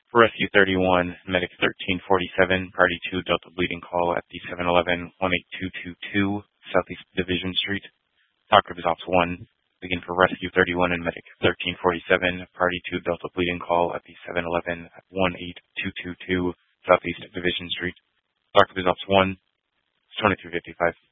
For Rescue 31, Medic 1347, Party 2, Delta Bleeding Call at the 711 18222 Southeast Division Street. Talk Group is Ops 1. Begin for Rescue 31 and Medic 1347, Party 2, Delta Bleeding Call at the 711 at 18222 Southeast Division Street. Talk Group is Ops 1. 2355.